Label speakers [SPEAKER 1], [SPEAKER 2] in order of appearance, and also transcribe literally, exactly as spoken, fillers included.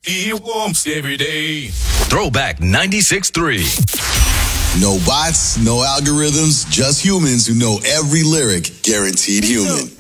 [SPEAKER 1] warmth every day.
[SPEAKER 2] Throwback ninety-six point three.
[SPEAKER 3] No bots, no algorithms, just humans who know every lyric, guaranteed human.